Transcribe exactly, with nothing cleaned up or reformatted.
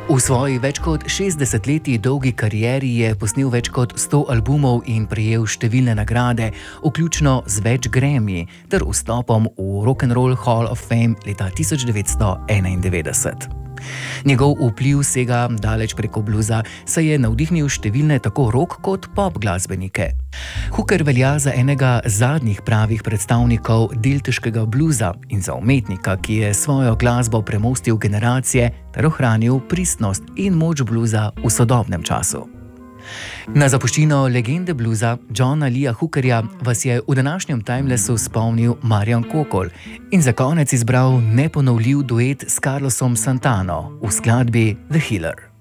V svoji več kot šestdeset letij dolgi karieri je posnel več kot sto albumov in prejel številne nagrade, vključno z več Grammy ter vstopom v Rock and Roll Hall of Fame leta tisoč devetsto enaindevetdeset. Njegov vpliv sega daleč preko bluza, saj je navdihnil številne tako rock kot pop glasbenike. Hooker velja za enega zadnjih pravih predstavnikov deltaškega bluza in za umetnika, ki je svojo glasbo premostil generacije ter ohranil pristnost in moč bluza v sodobnem času. Na zapuščino legende bluza Johna Leea Hookerja vas je v današnjem Timelessu spomnil Marjan Kokol in za konec izbral neponovljiv duet s Carlosom Santano v skladbi The Healer.